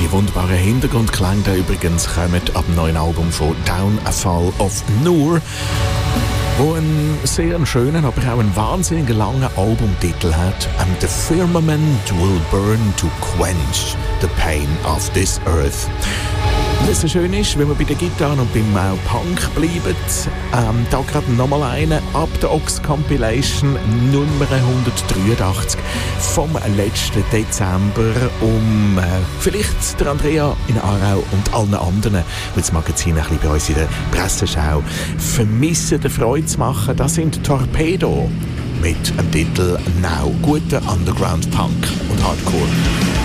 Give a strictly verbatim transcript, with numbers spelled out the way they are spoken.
Die wunderbaren Hintergrundklänge da übrigens kommen ab dem neuen Album von Downfall of Noor, wo einen sehr schönen, aber auch einen wahnsinnig langen Albumtitel hat. And the firmament will burn to quench the pain of this earth. Was so schön ist, wenn wir bei der Gitarre und beim äh, Punk bleiben, ähm, da gerade nochmal eine ab der Ox Compilation Nummer hundertdreiundachtzig vom letzten Dezember, um äh, vielleicht der Andrea in Aarau und allen anderen, die das Magazin ein bisschen bei uns in der Presseschau vermissen, der Freude zu machen. Das sind Torpedo mit dem Titel Now. Guter Underground Punk und Hardcore.